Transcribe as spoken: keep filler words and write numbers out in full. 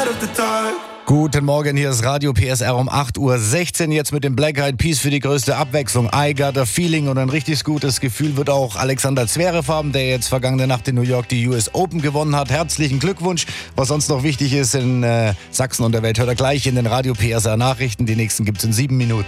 Guten Morgen, hier ist Radio P S R um acht Uhr sechzehn. Jetzt mit dem Black Eyed Peas für die größte Abwechslung. I got a feeling, und ein richtig gutes Gefühl wird auch Alexander Zverev haben, der jetzt vergangene Nacht in New York die U S Open gewonnen hat. Herzlichen Glückwunsch. Was sonst noch wichtig ist in äh, Sachsen und der Welt, hört er gleich in den Radio P S R Nachrichten. Die nächsten gibt's in sieben Minuten.